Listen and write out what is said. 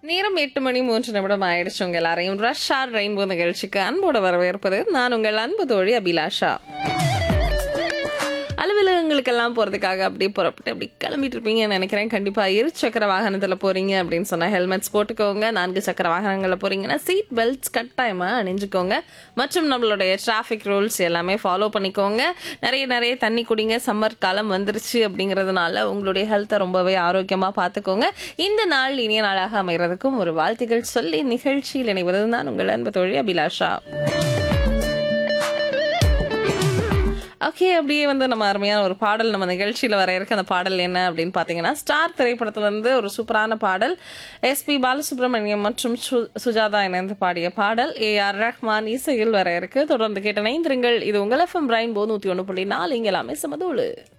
நேரம் 8:03 ஆயிடுச்சு. உங்க எல்லாரையும் ரஷ் ஆர் ரெயின்போ நிகழ்ச்சிக்கு அன்போட வரவேற்பது நான் உங்கள் அன்பு தோழி அபிலாஷா. அலுவலகங்களுக்கெல்லாம் போகிறதுக்காக அப்படியே புறப்பட்டு அப்படி கிளம்பிட்டு இருப்பீங்கன்னு நினைக்கிறேன். கண்டிப்பாக இருசக்கர வாகனத்தில் போகிறீங்க அப்படின்னு சொன்னால் ஹெல்மெட்ஸ் போட்டுக்கோங்க. 4 சக்கர வாகனங்களில் போகிறீங்கன்னா சீட் பெல்ட்ஸ் கட்டாயமாக அணிஞ்சுக்கோங்க. மற்றும் நம்மளுடைய டிராஃபிக் ரூல்ஸ் எல்லாமே ஃபாலோ பண்ணிக்கோங்க. நிறைய தண்ணி குடிங்க. சம்மர் காலம் வந்துருச்சு அப்படிங்கிறதுனால உங்களுடைய ஹெல்த்தை ரொம்பவே ஆரோக்கியமாக பார்த்துக்கோங்க. இந்த நாள் இனிய நாளாக அமைகிறதுக்கும் ஒரு வாழ்த்துக்கள் சொல்லி நிகழ்ச்சியில் இணைவது நான் உங்கள் அன்பு தோழி அபிலாஷா. ஓகே, அப்படியே நம்ம அருமையான ஒரு பாடல் நம்ம நிகழ்ச்சியில் வர இருக்கு. அந்த பாடல் என்ன அப்படின்னு பார்த்தீங்கன்னா, ஸ்டார் திரைப்படத்திலிருந்து ஒரு சூப்பரான பாடல். எஸ்பி பாலசுப்ரமணியம் மற்றும் சுஜாதா இணைந்து பாடிய பாடல். AR ரஹ்மான் இசையில் வர இருக்கு. தொடர்ந்து கேட்டு இணைந்திருங்கள். இது உங்கள் FM ரெயின்போ 101.4. இங்க எல்லாமே சமதூளு.